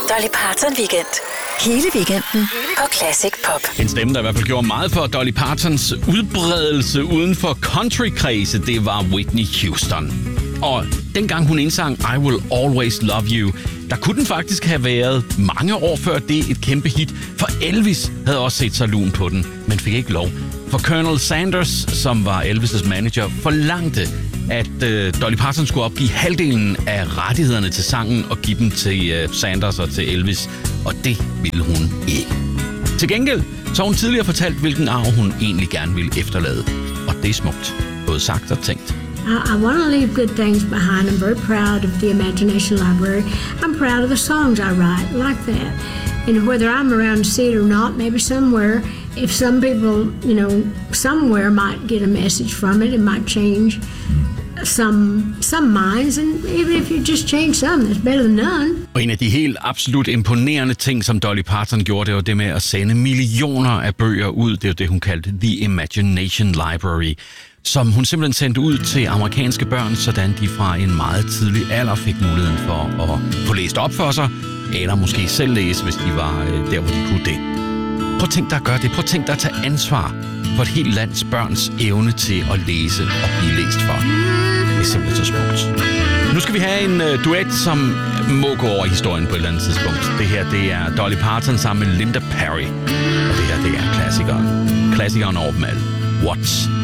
Dolly Parton Weekend. Hele weekenden på Classic Pop. En stemme, der i hvert fald gjorde meget for Dolly Partons udbredelse uden for countrykredse, det var Whitney Houston. Og dengang hun indsang I Will Always Love You, der kunne den faktisk have været mange år før det et kæmpe hit, for Elvis havde også set sig lun på den, men fik ikke lov. For Colonel Sanders, som var Elvis' manager, forlangte, at Dolly Parton skulle opgive halvdelen af rettighederne til sangen og give dem til Sanders og til Elvis, og det ville hun ikke. Til gengæld så har hun tidligere fortalt, hvilken arv hun egentlig gerne ville efterlade, og det er smukt, både sagt og tænkt. I want to leave good things behind. I'm very proud of the Imagination Library. I'm proud of the songs I write, like that. And whether I'm around to see it or not, maybe somewhere, if some people, somewhere might get a message from it, it might change some minds, and even if you just change some, that's better than none. Og en af de helt absolut imponerende ting, som Dolly Parton gjorde, det var det med at sende millioner af bøger ud. Det var det, hun kaldte The Imagination Library, som hun simpelthen sendte ud til amerikanske børn, sådan de fra en meget tidlig alder fik muligheden for at få læst op for sig, eller måske selv læse, hvis de var der, hvor de kunne det. Prøv at tænk dig at gøre det. Prøv at tænk dig at tage ansvar for et helt lands børns evne til at læse og blive læst for. Det er simpelthen så smukt. Nu skal vi have en duet, som må gå over i historien på et eller andet tidspunkt. Det her, det er Dolly Parton sammen med Linda Perry. Og det her, det er klassikeren. Klassikeren over dem alle. What